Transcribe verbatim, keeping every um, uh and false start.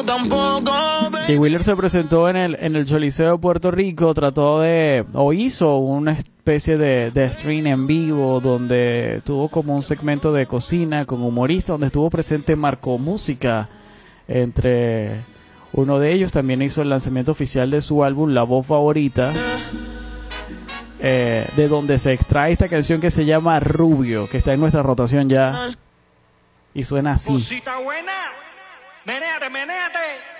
yo tampoco. Jay Wheeler se presentó en el, en el Choliseo de Puerto Rico, trató de, o hizo una especie de, de stream en vivo donde tuvo como un segmento de cocina con humoristas, donde estuvo presente Marco Música, entre uno de ellos. También hizo el lanzamiento oficial de su álbum La Voz Favorita, eh, de donde se extrae esta canción que se llama Rubio, que está en nuestra rotación ya, y suena así. Cosita buena, menéate, menéate.